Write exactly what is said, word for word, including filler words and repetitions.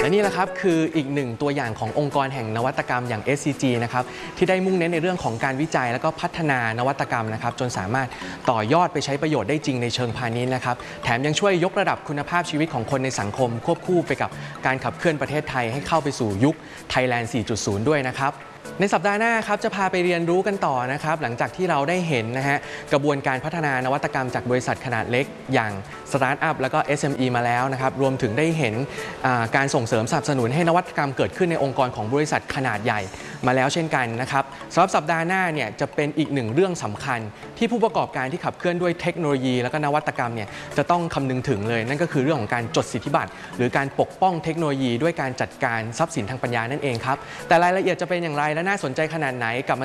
และนี่แหละครับคืออีกหนึ่งตัวอย่างขององค์กรแห่งนวัตกรรมอย่าง เอส ซี จี นะครับที่ได้มุ่งเน้นในเรื่องของการวิจัยและก็พัฒนานวัตกรรมนะครับจนสามารถต่อยอดไปใช้ประโยชน์ได้จริงในเชิงพาณิชย์นะครับแถมยังช่วยยกระดับคุณภาพชีวิตของคนในสังคมควบคู่ไปกับการขับเคลื่อนประเทศไทยให้เข้าไปสู่ยุค Thailand สี่จุดศูนย์ ด้วยนะครับในสัปดาห์หน้าครับจะพาไปเรียนรู้กันต่อนะครับหลังจากที่เราได้เห็นนะฮะกระบวนการพัฒนานวัตกรรมจากบริษัทขนาดเล็กอย่างสตาร์ทอัพแล้วก็ เอส เอ็ม อี มาแล้วนะครับรวมถึงได้เห็นการส่งเสริมสนับสนุนให้นวัตกรรมเกิดขึ้นในองค์กรของบริษัทขนาดใหญ่มาแล้วเช่นกันนะครับสำหรับสัปดาห์หน้าเนี่ยจะเป็นอีกหนึ่งเรื่องสำคัญที่ผู้ประกอบการที่ขับเคลื่อนด้วยเทคโนโลยีและก็นวัตกรรมเนี่ยจะต้องคำนึงถึงเลยนั่นก็คือเรื่องของการจดสิทธิบัตรหรือการปกป้องเทคโนโลยีด้วยการจัดการทรัพย์สินทางปัญญานั่นเองครับแต่รายละเอียดจะเป็นอย่างไรและน่าสนใจขนาดไหนกลับมา